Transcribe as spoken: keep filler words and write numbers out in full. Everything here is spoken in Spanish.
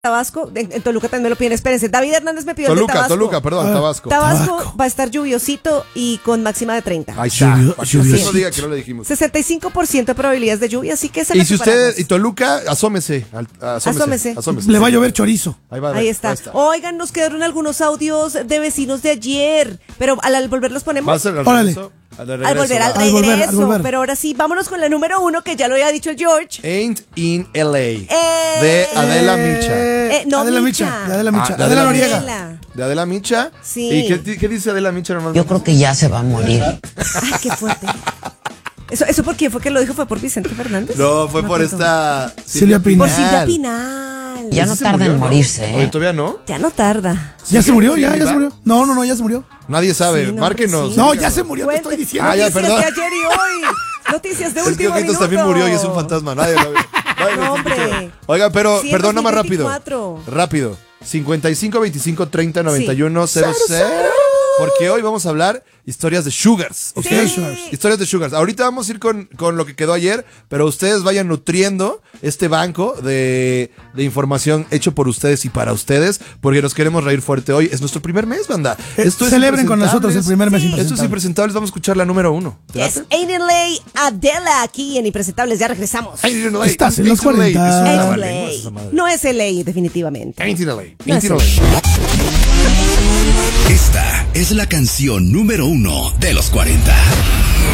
Tabasco, en, en Toluca también me lo piden, espérense. David Hernández me pidió Toluca, el de Tabasco. Toluca, perdón, Ah, Tabasco. Tabasco Tabaco. va a estar lluviosito y con máxima de treinta. Ahí está. Lluvio- Para que usted lluviosito. no diga que no le dijimos. sesenta y cinco por ciento de probabilidades de lluvia, así que se Y la si usted, preparamos. y Toluca, asómese. al- Asómese. Asómese. asómese. Le va a llover chorizo. Ahí va. Ahí está. Oigan, nos quedaron algunos audios de vecinos de ayer, pero al, al volver los ponemos. Va a ser al Órale. regreso. Al, de Al regreso, volver, al va. Al volver, al regreso. volver. Pero ahora sí, vámonos con la número uno, que ya lo había dicho el George. Ain't in L A. Eh, de Adela Micha. Eh, no, Adela Micha. Micha. de Adela Micha. Ah, de Adela Adela Noriega. Adela. De Adela Micha. Sí. ¿Y qué, qué dice Adela Micha normalmente? Yo creo que ya se va a morir. Ay, qué fuerte. ¿Eso, ¿Eso por quién fue que lo dijo? ¿Fue por Vicente Fernández? No, fue por acuerdo. esta. Silvia Por Pinal. Silvia Pinal. Ya no ¿Sí se tarda murió, en no? morirse, Oye, ¿eh? ¿todavía no? Ya no tarda. ¿Ya se murió? ¿Ya, ¿Sí, ya se va? murió? No, no, no, ya se murió. Nadie sabe. Sí, no, Márquenos. sí. No, ya se murió, te estoy Cuente. diciendo. Ah, ya, Noticias perdón. de ayer y hoy. Noticias de Es que último Ojitos minuto. también murió y es un fantasma. Nadie lo ve. Nadie lo No, escucha. hombre. Oiga, pero, Sí, en perdón, nada más dos mil rápido. veinticuatro. Rápido. cincuenta y cinco, veinticinco, treinta, noventa y uno, cero, cero. Porque hoy vamos a hablar historias de Sugars. ¿Ok? Sí. Sugars. Historias de Sugars. Ahorita vamos a ir con, con lo que quedó ayer, pero ustedes vayan nutriendo este banco de, de información hecho por ustedes y para ustedes, porque nos queremos reír fuerte hoy. Es nuestro primer mes, banda. Eh, Esto es celebren con nosotros el primer mes Sí. Esto es impresentable. Impresentables. Vamos a escuchar la número uno. ¿Te Yes, late? Ain't in Lay, Adela, aquí en Impresentables. Ya regresamos. Ain't in L A. Estás en los Ain't in L A. cuarenta. Es una Ain't in trabalengua, Lay. esa madre. No es L A, definitivamente. Ain't in L A. No Ain't es in L A. Esta es la canción número uno de los cuarenta.